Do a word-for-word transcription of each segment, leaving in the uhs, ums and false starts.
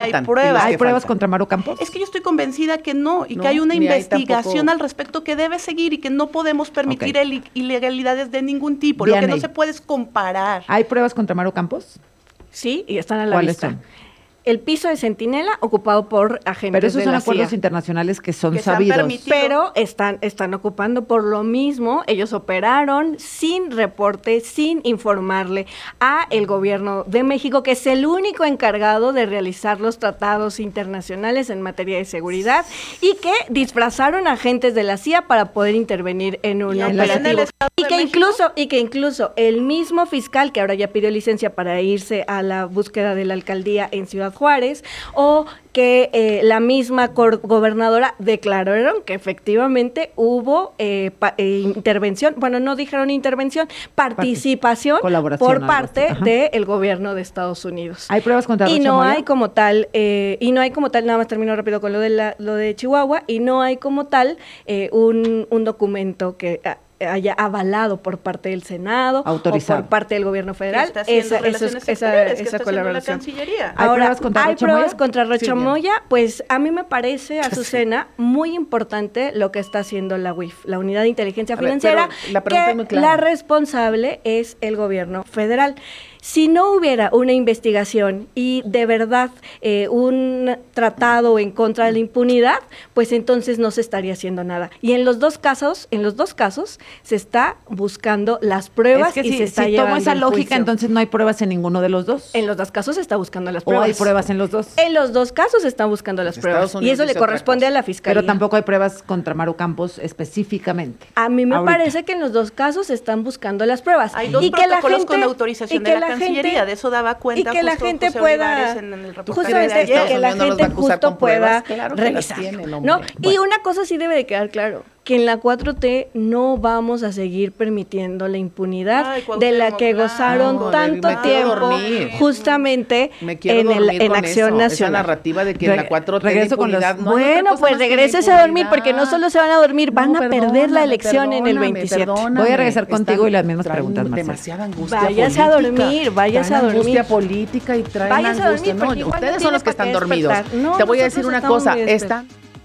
matan. Hay pruebas. ¿Hay pruebas faltan. contra Maru Campos? Es que yo estoy convencida que no, y No, que hay una ni hay investigación tampoco- al respecto que debe seguir y que no podemos permitir Ok. el- ilegalidades de ningún tipo. Lo que Dianey. no se puede es comparar. ¿Hay pruebas contra Maru Campos? Sí, y están a la ¿Cuáles vista. son? El piso de Centinela ocupado por agentes Pero esos de son la acuerdos C I A. internacionales que son Que se han sabidos. permitido. Pero están, están ocupando por lo mismo, ellos operaron sin reporte, sin informarle a el gobierno de México, que es el único encargado de realizar los tratados internacionales en materia de seguridad, y que disfrazaron agentes de la C I A para poder intervenir en un Y aquí en operativo. el Estado Y de que México. incluso, y que incluso el mismo fiscal que ahora ya pidió licencia para irse a la búsqueda de la alcaldía en Ciudad Juárez, o que eh, la misma cor- gobernadora declararon que efectivamente hubo eh, pa- eh, intervención, bueno, no dijeron intervención, participación Colaboración, por algo parte así. Ajá. del gobierno de Estados Unidos. ¿Hay pruebas contra Y Rocha no Moya? hay como tal, eh, y no hay como tal, nada más termino rápido con lo de la, lo de Chihuahua, y no hay como tal eh, un, un documento que ah, haya avalado por parte del Senado Autorizado. o por parte del gobierno Que federal está haciendo esa, esa, relaciones esa, exteriores, que esa está haciendo la colaboración. Cancillería. ¿Hay Ahora, pruebas contra ¿hay Rocha pruebas Moya? contra Rocha Sí, bien. Moya? Pues a mí me parece, Azucena, muy importante lo que está haciendo la U I F, la Unidad de Inteligencia A ver, Financiera, pero la pregunta que es muy clara. la responsable es el gobierno federal. Si no hubiera una investigación y de verdad eh, un tratado en contra de la impunidad, pues entonces no se estaría haciendo nada. Y en los dos casos, en los dos casos, se está buscando las pruebas Es que y si, se está si llevando tomo esa el lógica, juicio. entonces no hay pruebas en ninguno de los dos. En los dos casos se está buscando las ¿O pruebas. hay pruebas en los dos? En los dos casos se están buscando las Estados pruebas. Y Unidos eso le dice otra corresponde cosa. a la fiscalía. Pero tampoco hay pruebas contra Maru Campos específicamente. A mí me Ahorita. parece que en los dos casos se están buscando las pruebas. Hay dos y que la protocolos gente, con autorización y de que la Cancillería, gente- de eso daba cuenta y que la justo gente José pueda Olivares en el reportaje justamente de y ayer. que la Estados Unidos no los va a gente acusar justo con pruebas. pueda Claro que las revisar. tienen, hombre. ¿No? Y Bueno. una cosa sí debe de quedar claro, que en la cuatro T no vamos a seguir permitiendo la impunidad Ay, de la que Cuauhtémoc gozaron Blanco, tanto me quiero tiempo dormir. justamente Me quiero en, el, dormir en con Acción eso, esa Nacional. narrativa de que en la Re- cuatro T regreso de con los- impunidad, no hay otra Bueno, cosa pues más que la regrésese a dormir porque no impunidad. solo se van a dormir, van No, a perder la perdóname, elección en el perdóname, veintisiete. perdóname. Voy a regresar Están- contigo y las mismas traen preguntas, Marcela. demasiada angustia Váyase a política. dormir, váyase Traen a dormir. angustia política y traen Váyase a angustia. dormir, No, porque igual no ustedes son tiene los que para están qué dormidos. despertar. No, Te voy a nosotros decir una estamos cosa, muy esta...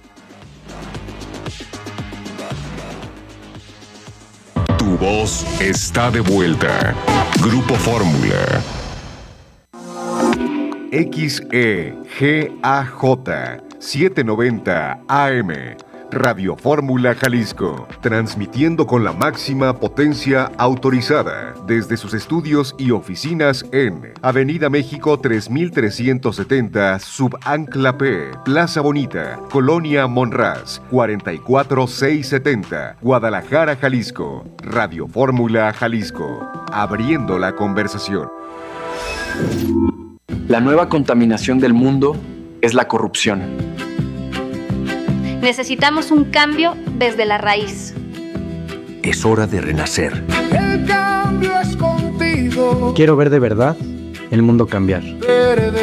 Tu voz está de vuelta. Grupo Fórmula. X E G A J setecientos noventa A M. Radio Fórmula Jalisco, transmitiendo con la máxima potencia autorizada desde sus estudios y oficinas en Avenida México tres mil trescientos setenta, Subancla P, Plaza Bonita, Colonia Monraz, cuarenta y cuatro mil seiscientos setenta, Guadalajara, Jalisco. Radio Fórmula Jalisco, abriendo la conversación. La nueva contaminación del mundo es la corrupción. Necesitamos un cambio desde la raíz. Es hora de renacer. El cambio es contigo. Quiero ver de verdad el mundo cambiar. Verde.